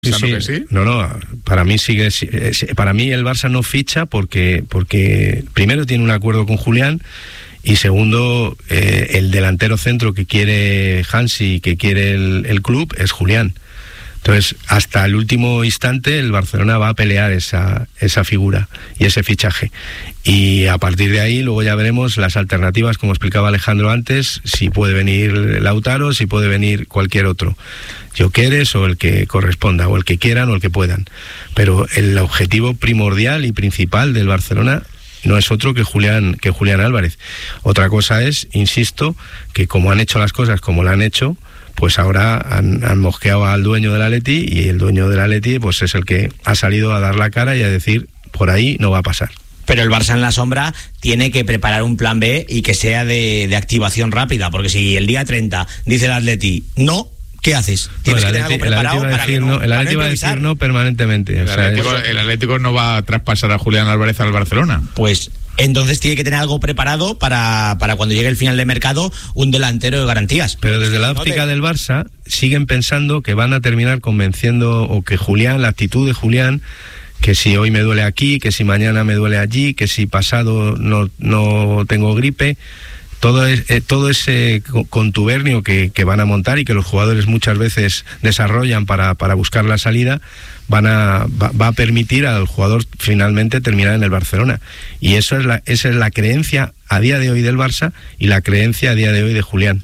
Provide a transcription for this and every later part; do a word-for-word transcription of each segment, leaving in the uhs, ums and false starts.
Sí, sí. Que sí. No, no, para mí sigue, para mí el Barça no ficha porque, porque primero tiene un acuerdo con Julián y segundo, eh, el delantero centro que quiere Hansi, que quiere el, el club, es Julián. Entonces, hasta el último instante el Barcelona va a pelear esa, esa figura y ese fichaje. Y a partir de ahí luego ya veremos las alternativas, como explicaba Alejandro antes, si puede venir Lautaro, si puede venir cualquier otro. Jokeres o el que corresponda, o el que quieran o el que puedan. Pero el objetivo primordial y principal del Barcelona no es otro que Julián, que Julián Álvarez. Otra cosa es, insisto, que como han hecho las cosas como la han hecho, pues ahora han, han mosqueado al dueño del Atleti y el dueño del Atleti pues es el que ha salido a dar la cara y a decir, por ahí no va a pasar. Pero el Barça en la sombra tiene que preparar un plan B y que sea de, de activación rápida, porque si el día treinta dice el Atleti no, ¿qué haces? Tienes no, que tener algo preparado para que no, el Atleti va a decir no permanentemente. El, o sea, Atlético, es... el Atlético no va a traspasar a Julián Álvarez al Barcelona. Pues entonces tiene que tener algo preparado para, para cuando llegue el final de mercado, un delantero de garantías. Pero desde la óptica del Barça siguen pensando que van a terminar convenciendo, o que Julián, la actitud de Julián, que si hoy me duele aquí, que si mañana me duele allí, que si pasado no, no tengo gripe, todo, es, eh, todo ese contubernio que, que van a montar y que los jugadores muchas veces desarrollan para, para buscar la salida, van a, va, va a permitir al jugador finalmente terminar en el Barcelona. Y eso es la, esa es la creencia a día de hoy del Barça y la creencia a día de hoy de Julián.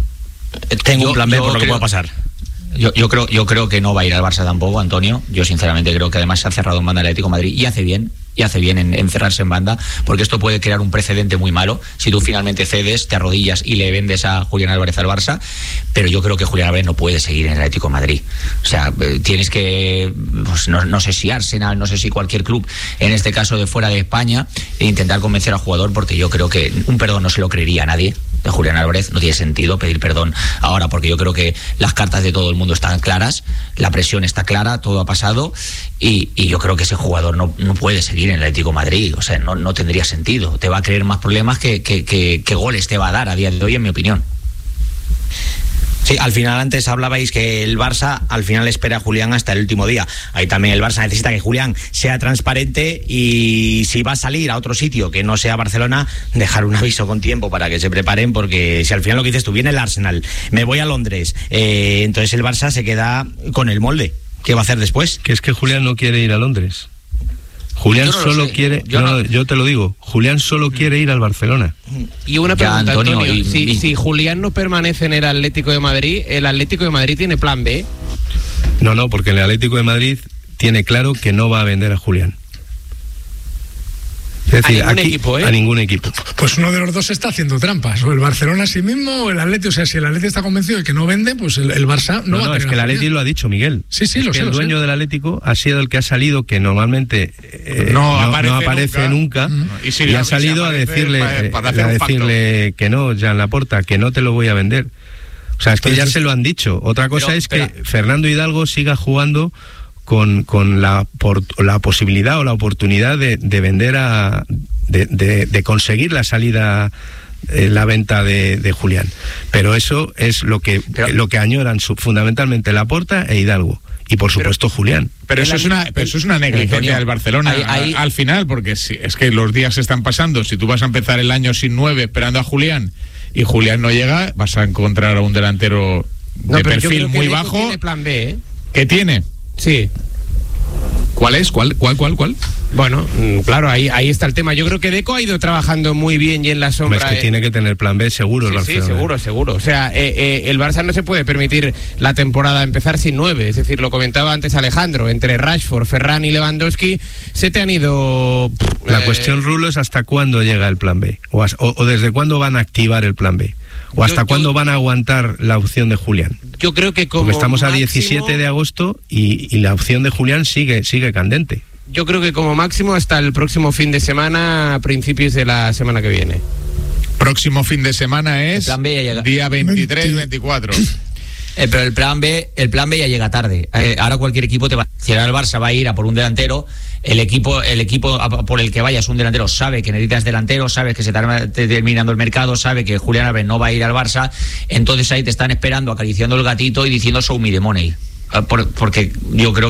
Tengo yo, un plan B por lo creo, que pueda pasar. Yo, yo creo yo creo que no va a ir al Barça tampoco, Antonio. Yo sinceramente creo que además se ha cerrado en banda el Atlético de Madrid y hace bien. Y hace bien en, en cerrarse en banda, porque esto puede crear un precedente muy malo si tú finalmente cedes, te arrodillas y le vendes a Julián Álvarez al Barça. Pero yo creo que Julián Álvarez no puede seguir en el Atlético de Madrid. O sea, eh, tienes que, pues, no, no sé si Arsenal, no sé si cualquier club, en este caso de fuera de España, e intentar convencer al jugador, porque yo creo que un perdón no se lo creería a nadie de Julián Álvarez. No tiene sentido pedir perdón ahora, porque yo creo que las cartas de todo el mundo están claras, la presión está clara, todo ha pasado, y, y yo creo que ese jugador no, no puede seguir en el Atlético de Madrid. O sea, no, no tendría sentido. Te va a crear más problemas que, que, que, que goles te va a dar a día de hoy, en mi opinión. Sí, al final antes hablabais que el Barça al final espera a Julián hasta el último día. Ahí también el Barça necesita que Julián sea transparente, y si va a salir a otro sitio que no sea Barcelona, dejar un aviso con tiempo para que se preparen, porque si al final lo que dices tú, viene el Arsenal, me voy a Londres, eh, entonces el Barça se queda con el molde. ¿Qué va a hacer después? Que es que Julián no quiere ir a Londres. Julián no solo sé. quiere, yo, no, no. yo te lo digo, Julián solo quiere ir al Barcelona. Y una pregunta, ya, Antonio, Antonio, y, si, y... si Julián no permanece en el Atlético de Madrid, ¿el Atlético de Madrid tiene plan B? No, no, porque el Atlético de Madrid tiene claro que no va a vender a Julián. Es decir, a ningún aquí, equipo, ¿eh? A ningún equipo. Pues uno de los dos está haciendo trampas, o el Barcelona a sí mismo o el Atleti. O sea, si el Atleti está convencido de que no vende, pues el, el Barça no, No, va no, a tener. es que el Atleti lo ha dicho, Miguel. Sí, sí, es lo que sé. el lo dueño sé. del Atlético ha sido el que ha salido, que normalmente eh, no, no, aparece no aparece nunca, nunca. Y, si y ha salido a decirle, para, para a decirle que no, Jean Laporta, que no te lo voy a vender. O sea, es que pero ya es... se lo han dicho. Otra cosa pero, es que espera. Fernando Hidalgo siga jugando con, con la, por, la posibilidad o la oportunidad de, de vender a... De, de, de conseguir la salida, eh, la venta de, de Julián. Pero eso es lo que pero, lo que añoran su, fundamentalmente Laporta e Hidalgo. Y por supuesto pero, Julián. Pero eso, es una, pero eso es una negligencia del Barcelona hay, hay, al final, porque si, es que los días se están pasando. Si tú vas a empezar el año sin nueve esperando a Julián y Julián no llega, vas a encontrar a un delantero de no, perfil muy bajo. Tiene plan B, ¿eh? ¿Qué tiene? Sí. ¿Cuál es? ¿Cuál? ¿Cuál? ¿Cuál? ¿Cuál? Bueno, claro, ahí ahí está el tema. Yo creo que Deco ha ido trabajando muy bien y en la sombra. Es que eh, tiene que tener plan B seguro el sí, Barcelona. Sí, seguro, seguro. O sea, eh, eh, el Barça no se puede permitir la temporada empezar sin nueve. Es decir, lo comentaba antes Alejandro, entre Rashford, Ferran y Lewandowski se te han ido... La eh, cuestión, Rulo, es hasta cuándo llega el plan B. O, o, o desde cuándo van a activar el plan B. ¿O hasta yo, cuándo yo, van a aguantar la opción de Julián? Yo creo que como Porque estamos máximo, a diecisiete de agosto y, y la opción de Julián sigue, sigue candente. Yo creo que como máximo hasta el próximo fin de semana, a principios de la semana que viene. Próximo fin de semana es plan B ya llega. Día veintitrés, veinticuatro. Eh, pero el plan B, el plan B ya llega tarde. Eh, ahora cualquier equipo te va. Si ahora el Barça va a ir a por un delantero, el equipo, el equipo por el que vayas un delantero sabe que necesitas delantero, sabes que se está terminando el mercado, sabe que Julián Álvarez no va a ir al Barça, entonces ahí te están esperando, acariciando el gatito y diciendo show me the money. por, porque yo creo